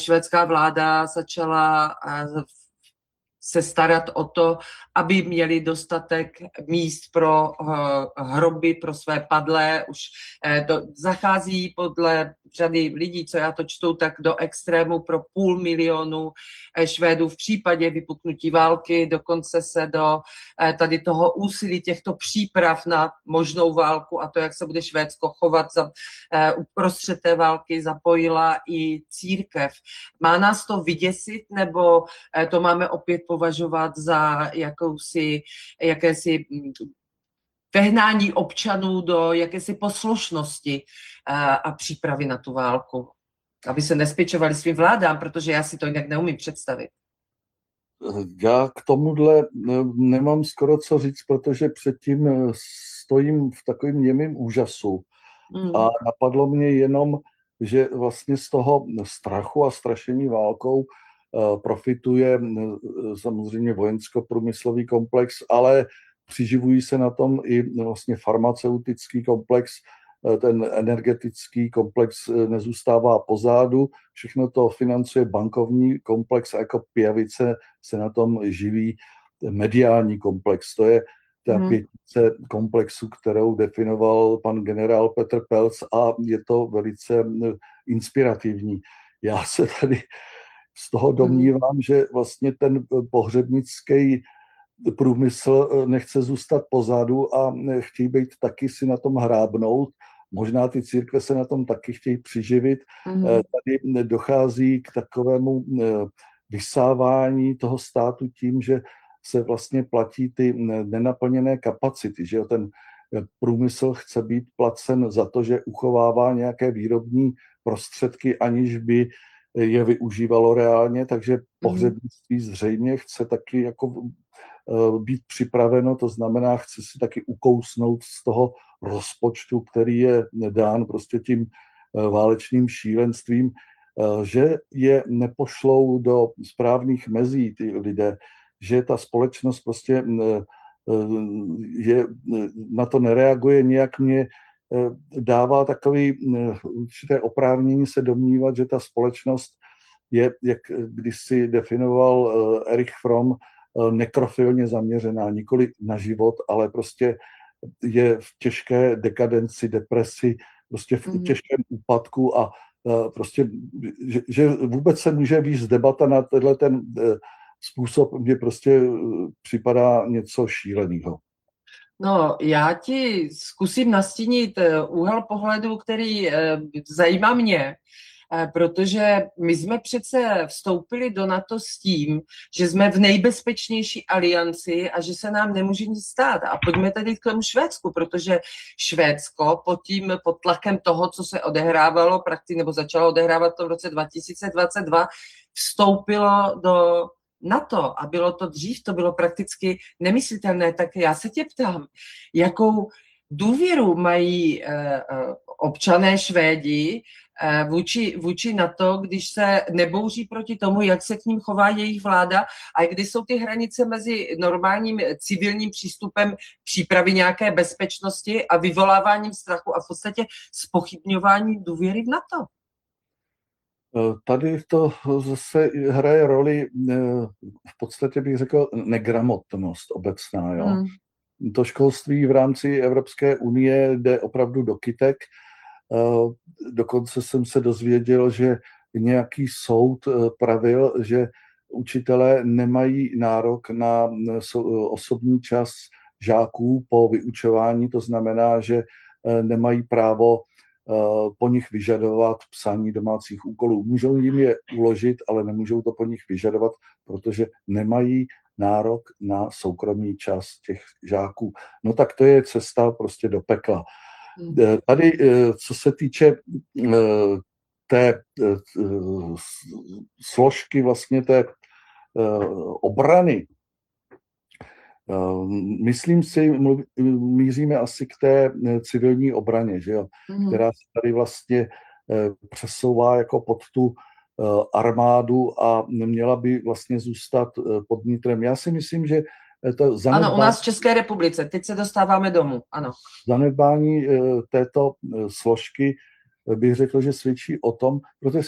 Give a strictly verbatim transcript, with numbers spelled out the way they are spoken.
švédská vláda začala se starat o to, aby měli dostatek míst pro hroby, pro své padlé. Už to zachází podle řady lidí, co já to čtu, tak do extrému pro půl milionu Švédů v případě vypuknutí války, dokonce se do tady toho úsilí těchto příprav na možnou válku a to, jak se bude Švédsko chovat za uprostřed té války, zapojila i církev. Má nás to vyděsit, nebo to máme opět považovat za jakousi, jakési vehnání občanů do jakési poslušnosti a, a přípravy na tu válku, aby se nespěčovali svým vládám, protože já si to jinak neumím představit. Já k tomuhle nemám skoro co říct, protože předtím stojím v takovém němém úžasu mm. a napadlo mě jenom, že vlastně z toho strachu a strašení válkou profituje samozřejmě vojensko-průmyslový komplex, ale přiživují se na tom i vlastně farmaceutický komplex, ten energetický komplex nezůstává pozadu, všechno to financuje bankovní komplex a jako pijavice se na tom živí mediální komplex. To je ta hmm. pětice komplexu, kterou definoval pan generál Petr Pelc a je to velice inspirativní. Já se tady z toho domnívám, hmm. že vlastně ten pohřebnický průmysl nechce zůstat pozadu a chtějí být taky si na tom hrábnout. Možná ty církve se na tom taky chtějí přiživit. Mm. Tady dochází k takovému vysávání toho státu tím, že se vlastně platí ty nenaplněné kapacity, že ten průmysl chce být placen za to, že uchovává nějaké výrobní prostředky, aniž by je využívalo reálně, takže pohřebnictví zřejmě chce taky jako být připraveno, to znamená, chce si taky ukousnout z toho rozpočtu, který je dán prostě tím válečným šílenstvím, že je nepošlou do správných mezí ty lidé, že ta společnost prostě je, na to nereaguje, nějak mě dává takový určité oprávnění se domnívat, že ta společnost je, jak kdysi definoval Erich Fromm, nekrofilně zaměřená, nikoli na život, ale prostě je v těžké dekadenci, depresi, prostě v mm. těžkém úpadku a prostě, že, že vůbec se může víc debata na tenhle ten způsob, kde prostě připadá něco šíleného. No, já ti zkusím nastínit úhel pohledu, který zajímá mě, protože my jsme přece vstoupili do NATO s tím, že jsme v nejbezpečnější alianci a že se nám nemůže nic stát. A pojďme tedy k tomu Švédsku, protože Švédsko pod tím, pod tlakem toho, co se odehrávalo, prakticky, nebo začalo odehrávat to v roce dva tisíce dvacet dva, vstoupilo do NATO a bylo to dřív, to bylo prakticky nemyslitelné. Tak já se tě ptám, jakou důvěru mají eh, občané Švédi eh, vůči, vůči NATO, když se nebouří proti tomu, jak se k ním chová jejich vláda a kdy jsou ty hranice mezi normálním civilním přístupem přípravy nějaké bezpečnosti a vyvoláváním strachu a v podstatě zpochybňováním důvěry v NATO. Tady to zase hraje roli, v podstatě bych řekl, negramotnost obecná. Jo? Hmm. To školství v rámci Evropské unie jde opravdu do kytek. Dokonce jsem se dozvěděl, že nějaký soud pravil, že učitelé nemají nárok na osobní čas žáků po vyučování, to znamená, že nemají právo po nich vyžadovat psaní domácích úkolů. Můžou jim je uložit, ale nemůžou to po nich vyžadovat, protože nemají nárok na soukromý čas těch žáků. No tak to je cesta prostě do pekla. Tady, co se týče té složky vlastně té obrany, myslím si, míříme asi k té civilní obraně, že jo? Mm. Která se tady vlastně přesouvá jako pod tu armádu a neměla by vlastně zůstat pod nitrem. Já si myslím, že to zanedbání... Ano, u nás v České republice, teď se dostáváme domů, ano. Zanedbání této složky bych řekl, že svědčí o tom, protože